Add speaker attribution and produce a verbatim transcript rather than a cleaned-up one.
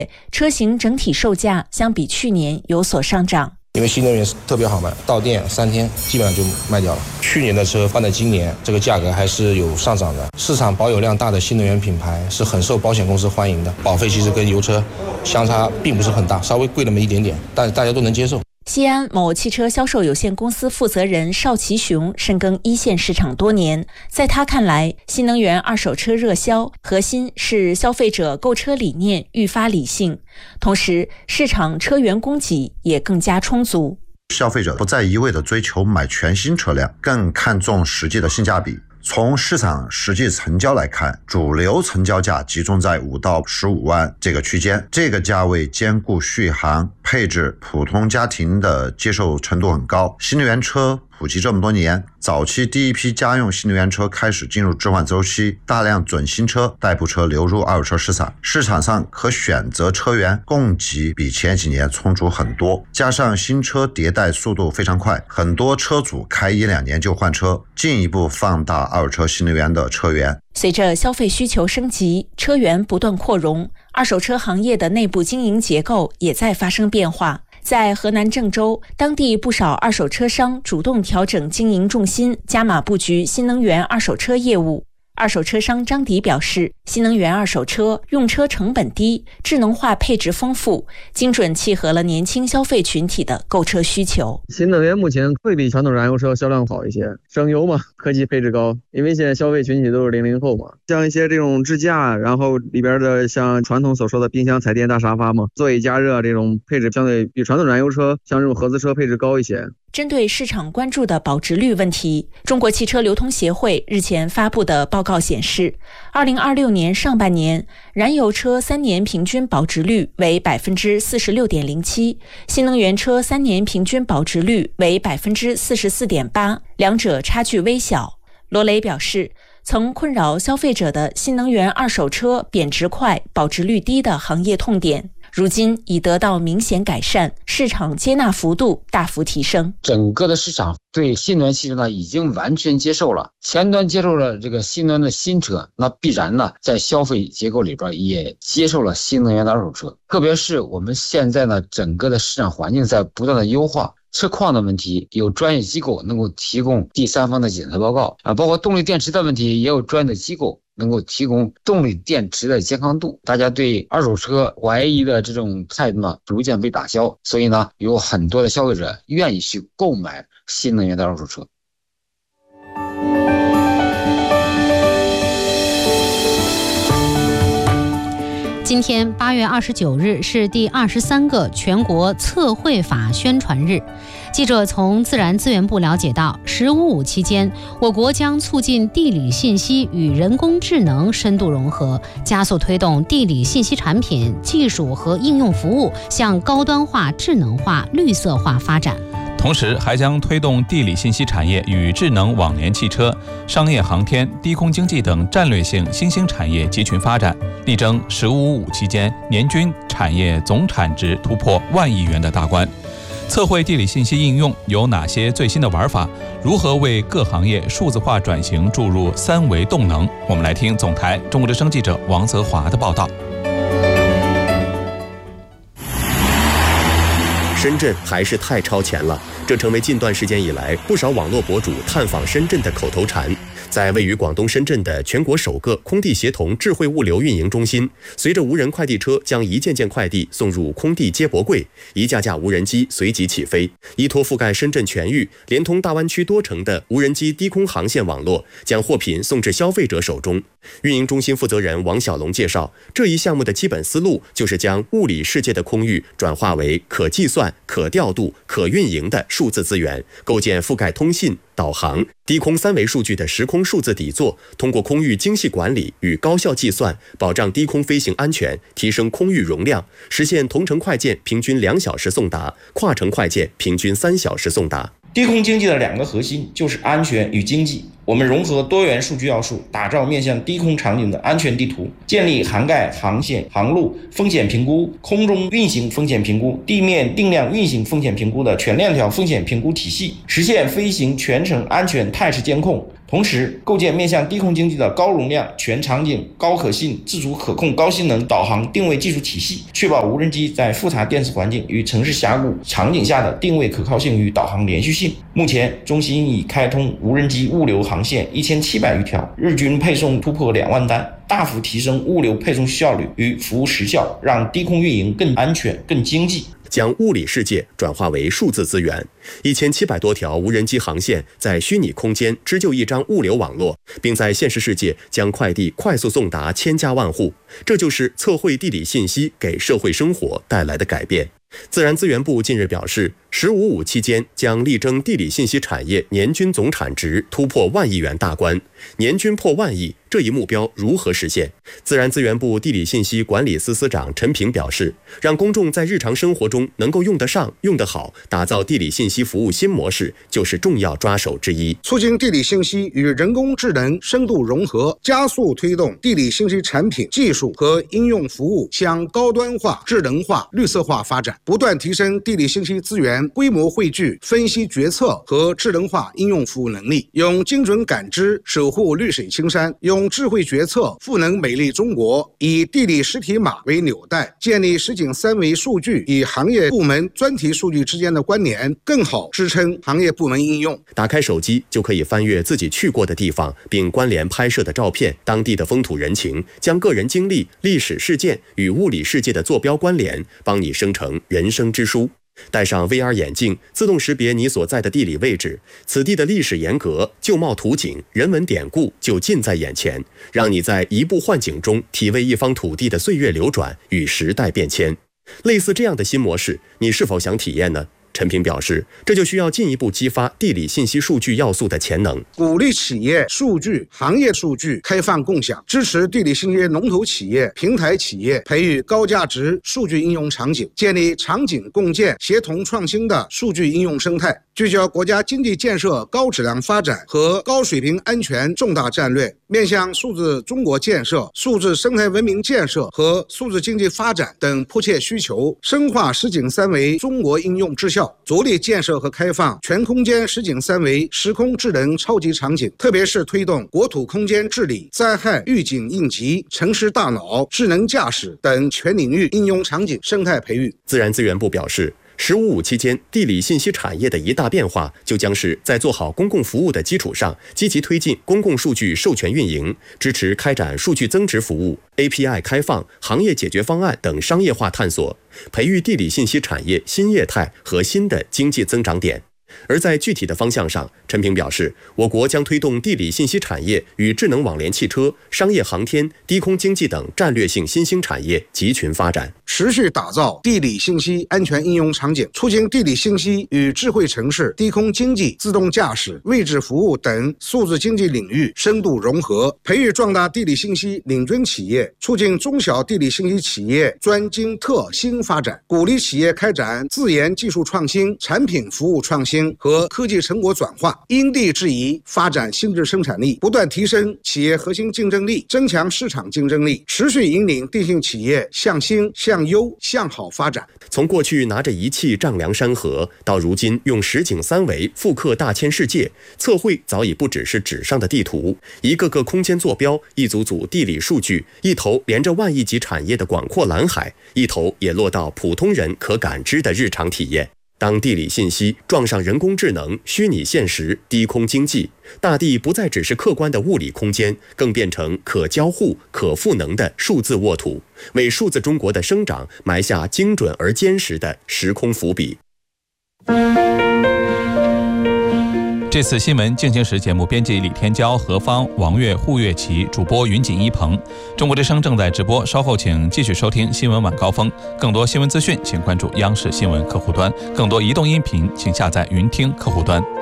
Speaker 1: 车型整体售价相比去年有所上涨。
Speaker 2: 因为新能源特别好卖，到店三天基本上就卖掉了。去年的车放在今年，这个价格还是有上涨的。市场保有量大的新能源品牌是很受保险公司欢迎的，保费其实跟油车相差并不是很大，稍微贵那么一点点，但大家都能接受。
Speaker 1: 西安某汽车销售有限公司负责人邵其雄深耕一线市场多年，在他看来，新能源二手车热销核心是消费者购车理念愈发理性，同时市场车源供给也更加充足。
Speaker 3: 消费者不再一味地追求买全新车辆，更看重实际的性价比。从市场实际成交来看，主流成交价集中在五到十五万这个区间，这个价位兼顾续航、配置，普通家庭的接受程度很高。新能源车普及这么多年，早期第一批家用新能源车开始进入置换周期，大量准新车、代步车流入二手车市场，市场上可选择车源供给比前几年充足很多，加上新车迭代速度非常快，很多车主开一两年就换车，进一步放大二手车新能源的车源。
Speaker 1: 随着消费需求升级，车源不断扩容，二手车行业的内部经营结构也在发生变化。在河南郑州，当地不少二手车商主动调整经营重心，加码布局新能源二手车业务。二手车商张迪表示，新能源二手车用车成本低，智能化配置丰富，精准契合了年轻消费群体的购车需求。
Speaker 4: 新能源目前会比传统燃油车销量好一些，省油嘛，科技配置高，因为现在消费群体都是零零后嘛，像一些这种支架，然后里边的像传统所说的冰箱、彩电、大沙发嘛，座椅加热这种配置相对比传统燃油车像这种合资车配置高一些。
Speaker 1: 针对市场关注的保值率问题，中国汽车流通协会日前发布的报告显示，二零二六年上半年燃油车三年平均保值率为 百分之四十六点零七， 新能源车三年平均保值率为 百分之四十四点八， 两者差距微小。罗雷表示，曾困扰消费者的新能源二手车贬值快、保值率低的行业痛点，如今已得到明显改善，市场接纳幅度大幅提升。
Speaker 5: 整个的市场对新能源汽车呢已经完全接受了，前端接受了这个新能源的新车，那必然呢在消费结构里边也接受了新能源的二手车。特别是我们现在呢整个的市场环境在不断的优化，车况的问题有专业机构能够提供第三方的检测报告啊，包括动力电池的问题也有专业的机构能够提供动力电池的健康度。大家对二手车怀疑的这种态度呢逐渐被打消，所以呢有很多的消费者愿意去购买新能源的二手车。
Speaker 6: 今天八月二十九日是第二十三个全国测绘法宣传日。记者从自然资源部了解到，十五五期间，我国将促进地理信息与人工智能深度融合，加速推动地理信息产品、技术和应用服务向高端化、智能化、绿色化发展。
Speaker 7: 同时还将推动地理信息产业与智能网联汽车、商业航天、低空经济等战略性新兴产业集群发展，力争“十五五”期间年均产业总产值突破万亿元的大关。测绘地理信息应用有哪些最新的玩法？如何为各行业数字化转型注入三维动能？我们来听总台中国之声记者王泽华的报道。
Speaker 8: 深圳还是太超前了，这成为近段时间以来不少网络博主探访深圳的口头禅。在位于广东深圳的全国首个空地协同智慧物流运营中心，随着无人快递车将一件件快递送入空地接驳柜，一架架无人机随即起飞。依托覆盖深圳全域、连通大湾区多城的无人机低空航线网络，将货品送至消费者手中。运营中心负责人王小龙介绍，这一项目的基本思路就是将物理世界的空域转化为可计算、可调度、可运营的数字资源，构建覆盖通信、导航、低空三维数据的时空数字底座，通过空域精细管理与高效计算，保障低空飞行安全，提升空域容量，实现同程快件平均两小时送达，跨程快件平均三小时送达。
Speaker 9: 低空经济的两个核心就是安全与经济，我们融合多元数据要素，打造面向低空场景的安全地图，建立涵盖航线、航路风险评估、空中运行风险评估、地面定量运行风险评估的全链条风险评估体系，实现飞行全程安全态势监控。 同时构建面向低空经济的高容量、全场景、高可信、自主可控、高性能导航定位技术体系，确保无人机在复杂电子环境与城市峡谷场景下的定位可靠性与导航连续性。目前中心已开通无人机物流航线一千七百余条，日均配送突破两万单，大幅提升物流配送效率与服务时效，让低空运营更安全、更经济。
Speaker 8: 将物理世界转化为数字资源，一千七百多条无人机航线在虚拟空间织就一张物流网络，并在现实世界将快递快速送达千家万户。这就是测绘地理信息给社会生活带来的改变。自然资源部近日表示，十五五期间将力争地理信息产业年均总产值突破万亿元大关。年均破万亿，这一目标如何实现？自然资源部地理信息管理司司长陈平表示，让公众在日常生活中能够用得上、用得好，打造地理信息服务新模式，就是重要抓手之一。
Speaker 10: 促进地理信息与人工智能深度融合，加速推动地理信息产品、技术和应用服务向高端化、智能化、绿色化发展，不断提升地理信息资源规模汇聚、分析决策和智能化应用服务能力，用精准感知守护绿水青山，用智慧决策赋能美丽中国，以地理实体码为纽带，建立实景三维数据与行业部门专题数据之间的关联，更好支撑行业部门应用。
Speaker 8: 打开手机就可以翻阅自己去过的地方，并关联拍摄的照片、当地的风土人情，将个人经历、历史事件与物理世界的坐标关联，帮你生成人生之书。戴上 V R 眼镜，自动识别你所在的地理位置，此地的历史沿革、旧貌图景、人文典故就近在眼前，让你在移步换景中体味一方土地的岁月流转与时代变迁。类似这样的新模式，你是否想体验呢？陈平表示，这就需要进一步激发地理信息数据要素的潜能，
Speaker 10: 鼓励企业数据、行业数据开放共享，支持地理信息龙头企业、平台企业培育高价值数据应用场景，建立场景共建、协同创新的数据应用生态，聚焦国家经济建设高质量发展和高水平安全重大战略，面向数字中国建设、数字生态文明建设和数字经济发展等迫切需求，深化实景三维中国应用质效，着力建设和开放全空间实景三维时空智能超级场景，特别是推动国土空间治理、灾害预警应急、城市大脑、智能驾驶等全领域应用场景生态培育。
Speaker 8: 自然资源部表示，十五五期间，地理信息产业的一大变化，就将是在做好公共服务的基础上，积极推进公共数据授权运营，支持开展数据增值服务、A P I 开放、行业解决方案等商业化探索，培育地理信息产业新业态和新的经济增长点。而在具体的方向上，陈平表示，我国将推动地理信息产业与智能网联汽车、商业航天、低空经济等战略性新兴产业集群发展，
Speaker 10: 持续打造地理信息安全应用场景，促进地理信息与智慧城市、低空经济、自动驾驶、位置服务等数字经济领域深度融合，培育壮大地理信息领军企业，促进中小地理信息企业专精特新发展，鼓励企业开展自研技术创新、产品服务创新和科技成果转化，因地制宜发展新质生产力，不断提升企业核心竞争力，增强市场竞争力，持续引领地信企业向新、向优、向好发展。
Speaker 8: 从过去拿着仪器丈量山河，到如今用实景三维复刻大千世界，测绘早已不只是纸上的地图，一个个空间坐标，一组组地理数据，一头连着万亿级产业的广阔蓝海，一头也落到普通人可感知的日常体验。当地理信息撞上人工智能、虚拟现实、低空经济，大地不再只是客观的物理空间，更变成可交互、可赋能的数字沃土，为数字中国的生长埋下精准而坚实的时空伏笔。
Speaker 7: 这次新闻进行时节目编辑李天骄、何芳、王悦、胡月琪，主播云锦一鹏。中国之声正在直播，稍后请继续收听新闻晚高峰。更多新闻资讯，请关注央视新闻客户端；更多移动音频，请下载云听客户端。